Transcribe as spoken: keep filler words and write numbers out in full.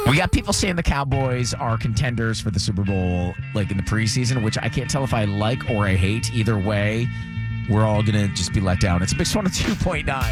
We got people saying the Cowboys are contenders for the Super Bowl, like in the preseason, which I can't tell if I like or I hate. Either way, we're all going to just be let down. It's Mix one oh two point nine.